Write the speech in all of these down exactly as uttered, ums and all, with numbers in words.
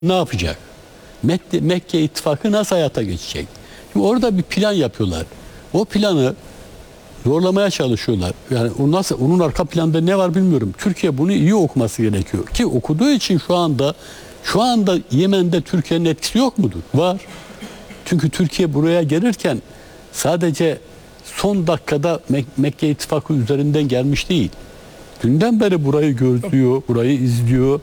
Ne yapacak? Mekke, Mekke ittifakı nasıl hayata geçecek? Şimdi orada bir plan yapıyorlar. O planı zorlamaya çalışıyorlar. Yani o nasıl, onun arka planda ne var bilmiyorum. Türkiye bunu iyi okuması gerekiyor. Ki okuduğu için şu anda şu anda Yemen'de Türkiye'nin etkisi yok mudur? Var. Çünkü Türkiye buraya gelirken sadece son dakikada Mek Mekke ittifakı üzerinden gelmiş değil. Dünden beri burayı gözlüyor, burayı izliyor.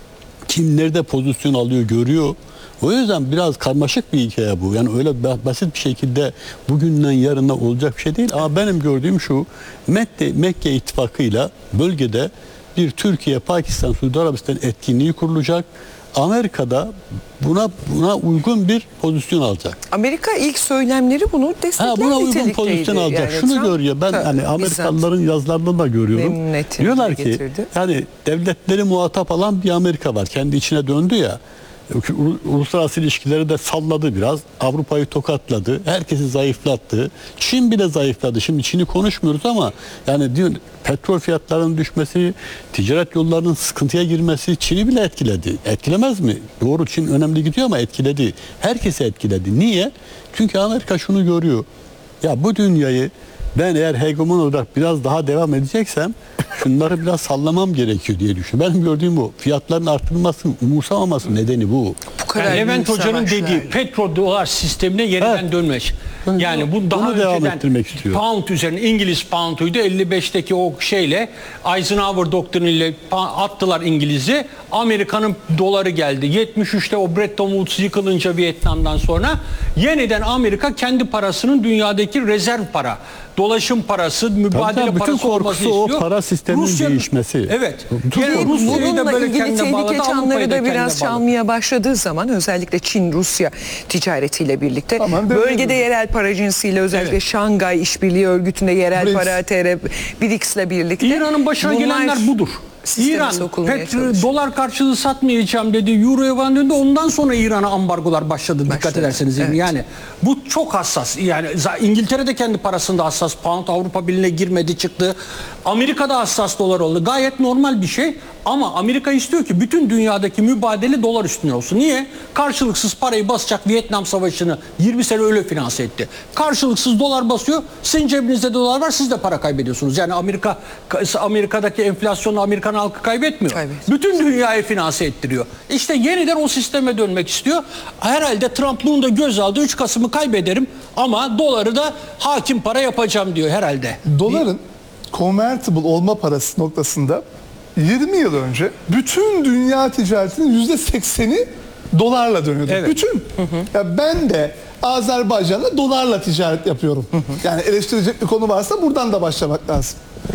Kim nerede pozisyon alıyor görüyor. O yüzden biraz karmaşık bir hikaye bu. Yani öyle basit bir şekilde bugünden yarına olacak bir şey değil. Ama benim gördüğüm şu, Mekke, Mekke ittifakıyla bölgede bir Türkiye, Pakistan, Suudi Arabistan etkinliği kurulacak. Amerika'da buna buna uygun bir pozisyon alacak. Amerika ilk söylemleri bunu destekler ha, buna uygun nitelikteydi. pozisyon alacak. Yani Şunu Trump, görüyor. Ben hani Amerikalıların yazılarında da görüyorum. Diyorlar ki getirdi. Yani devletleri muhatap alan bir Amerika var. Kendi içine döndü ya. Uluslararası ilişkileri de salladı biraz. Avrupa'yı tokatladı. Herkesi zayıflattı. Çin bile zayıfladı. Şimdi Çin'i konuşmuyoruz ama yani diyor, petrol fiyatlarının düşmesi, ticaret yollarının sıkıntıya girmesi Çin'i bile etkiledi. Etkilemez mi? Doğru, Çin önemli gidiyor ama etkiledi. Herkesi etkiledi. Niye? Çünkü Amerika şunu görüyor. Ya bu dünyayı ben eğer hegemon olarak biraz daha devam edeceksem şunları biraz sallamam gerekiyor diye düşünüyorum. Benim gördüğüm bu. Fiyatların artırılmasının umursamaması nedeni bu. Bu yani Levent Hoca'nın dediği petrodolar sistemine yeniden evet. dönmek. Yani bu daha önceden pound üzerine İngiliz pounduydu. elli beşteki o şeyle Eisenhower doktriniyle attılar İngiliz'i. Amerika'nın doları geldi. yetmiş üçte o Bretton Woods yıkılınca Vietnam'dan sonra yeniden Amerika kendi parasının dünyadaki rezerv para, dolaşım parası, mübadele tabii, parası olması istiyor. O para sisteminin Rusya, değişmesi. Evet. Yani bununla ilgili tehlike çanları da biraz çalmaya başladığı zaman özellikle Çin-Rusya ticaretiyle birlikte tamam, bölgede yerel para cinsiyle özellikle evet. Şangay İşbirliği Örgütü'nde yerel Brix. para, T R, B R I C S'le birlikte. İran'ın başına gelenler budur. İran petrol, dolar karşılığı satmayacağım dedi. Euro'ya bandığında ondan sonra İran'a ambargolar başladı. Başladı. Dikkat ederseniz evet. yani bu çok hassas. Yani İngiltere de kendi parasında hassas. Pound Avrupa Birliği'ne girmedi çıktı. Amerika'da hassas dolar oldu. Gayet normal bir şey. Ama Amerika istiyor ki bütün dünyadaki mübadele dolar üstüne olsun. Niye? Karşılıksız parayı basacak Vietnam Savaşı'nı yirmi sene öyle finanse etti. Karşılıksız dolar basıyor. Sizin cebinizde dolar var. Siz de para kaybediyorsunuz. Yani Amerika Amerika'daki enflasyonu Amerikan halkı kaybetmiyor. Evet. Bütün dünyayı finanse ettiriyor. İşte yeniden o sisteme dönmek istiyor. Herhalde Trump bunu da göz aldı. üç Kasım'ı kaybederim ama doları da hakim para yapacağım diyor herhalde. Doların convertible olma parası noktasında yirmi yıl önce bütün dünya ticaretinin yüzde sekseni dolarla dönüyordu. Evet. Bütün. Hı hı. Ya ben de Azerbaycan'la dolarla ticaret yapıyorum. Hı hı. Yani eleştirecek bir konu varsa buradan da başlamak lazım.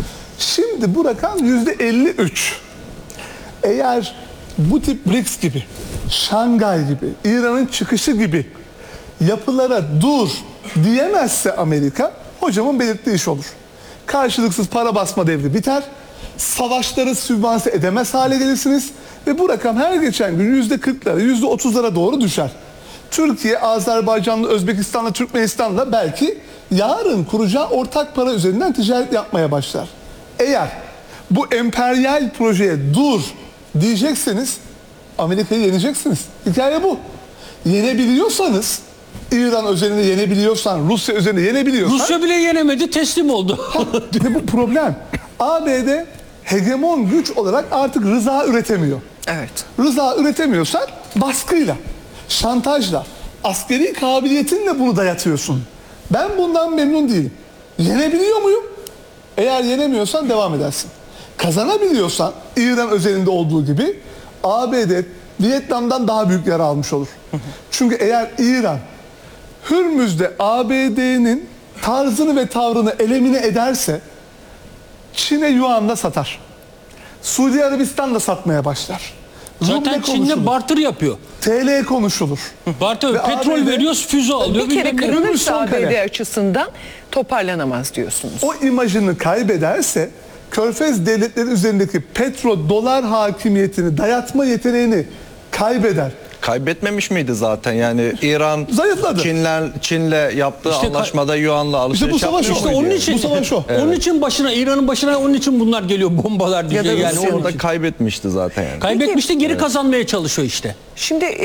Şimdi bu rakam yüzde elli üç. Eğer bu tip B R I C S gibi, Şangay gibi, İran'ın çıkışı gibi yapılara dur diyemezse Amerika, hocamın belirttiği iş olur. Karşılıksız para basma devri biter. Savaşları sübvanse edemez hale gelirsiniz ve bu rakam her geçen gün yüzde kırklara, yüzde otuzlara doğru düşer. Türkiye, Azerbaycan'la, Özbekistan'la, Türkmenistan'la belki yarın kuracağı ortak para üzerinden ticaret yapmaya başlar. Eğer bu emperyal projeye dur diyecekseniz Amerika'yı yeneceksiniz. Hikaye bu. Yenebiliyorsanız, İran özelinde yenebiliyorsan, Rusya özelinde yenebiliyorsan... Rusya bile yenemedi, teslim oldu. İşte bu problem. A B D hegemon güç olarak artık rıza üretemiyor. Evet. Rıza üretemiyorsan baskıyla, şantajla, askeri kabiliyetinle bunu dayatıyorsun. Ben bundan memnun değilim. Yenebiliyor muyum? Eğer yenemiyorsan devam edersin. Kazanabiliyorsan İran özelinde olduğu gibi A B D Vietnam'dan daha büyük yara almış olur. Çünkü eğer İran Hürmüz'de A B D'nin tarzını ve tavrını elemine ederse Çin'e yuanla satar. Suudi Arabistan'da satmaya başlar. Zaten Çin'le barter yapıyor. T L konuşulur. Barter, petrol A B D, veriyoruz, füze alıyor. Bir kere kırılırsa A B D açısından toparlanamaz diyorsunuz. O imajını kaybederse Körfez devletleri üzerindeki petro dolar hakimiyetini dayatma yeteneğini kaybeder. kaybetmemiş miydi zaten? Yani İran Zayıfladı. Çin'le Çin'le yaptığı İşte anlaşmada Yuan'la alışveriş İşte bu savaş yapmış o. İşte mıydı onun yani? için Bu savaş o. Onun için başına İran'ın başına onun için bunlar geliyor bombalar diye Ya da yani Rusya'nın. orada Orada kaybetmişti zaten yani. kaybetmişti geri kazanmaya çalışıyor işte. Şimdi